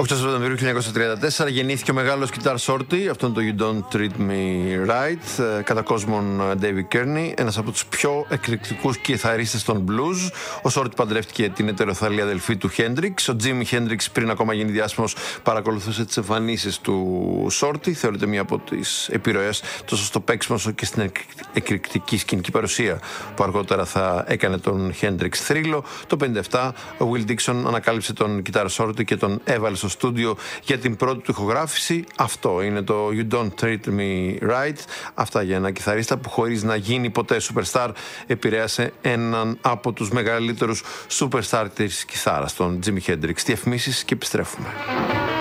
8 Σεπτεμβρίου 1934 γεννήθηκε ο μεγάλος Guitar Shorty, αυτό είναι το You Don't Treat Me Right, κατά κόσμον David Kearney, ένας από τους πιο εκρηκτικούς κιθαρίστες των blues. Ο Shorty παντρεύτηκε την ετεροθαλή αδελφή του Hendrix. Ο Jimi Hendrix, πριν ακόμα γίνει διάσημος, παρακολουθούσε τις εμφανίσεις του Shorty. Θεωρείται μία από τις επιρροές τόσο στο παίξιμο όσο και στην εκρηκτική σκηνική παρουσία που αργότερα θα έκανε τον Hendrix θρύλο. Το 1957 ο Will Dixon ανακάλυψε τον Guitar Shorty και τον έβαλε στο στούντιο για την πρώτη του ηχογράφηση. Αυτό είναι το You Don't Treat Me Right. Αυτά για ένα κιθαρίστα που χωρίς να γίνει ποτέ superstar επηρέασε έναν από τους μεγαλύτερους superstar της κιθάρας, τον Jimi Hendrix. Διαφημίσεις και επιστρέφουμε.